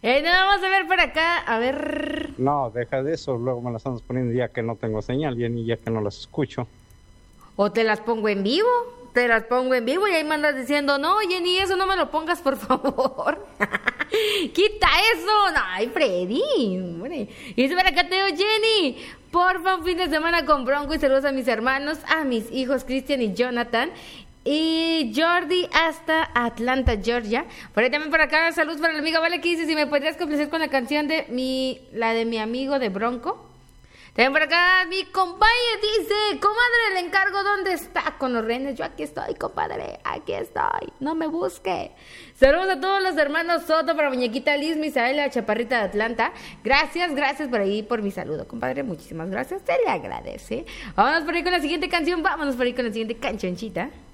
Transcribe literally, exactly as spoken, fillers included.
Eh, no, vamos a ver por acá, a ver. No, deja de eso, luego me las andas poniendo ya que no tengo señal, Jenny, ya que no las escucho. O te las pongo en vivo, te las pongo en vivo y ahí me andas diciendo, no, Jenny, eso no me lo pongas, por favor. Quita eso. Ay, Freddy, hombre. Y dice por acá, Teo, Jenny, porfa, un fin de semana con Bronco y saludos a mis hermanos, a mis hijos Cristian y Jonathan. Y Jordi hasta Atlanta, Georgia. Por ahí también por acá, saludos para la amiga Vale, que dice si me podrías complacer con la canción de mi, la de mi amigo de Bronco. También por acá mi compadre dice, comadre, le encargo dónde está con los renes. Yo aquí estoy, compadre, aquí estoy, no me busque. Saludos a todos los hermanos Soto, para muñequita Liz, Misael, la chaparrita de Atlanta. Gracias, gracias por ahí, por mi saludo, compadre, muchísimas gracias, se le agradece. Vámonos por ahí con la siguiente canción, vámonos por ahí con la siguiente cancioncita.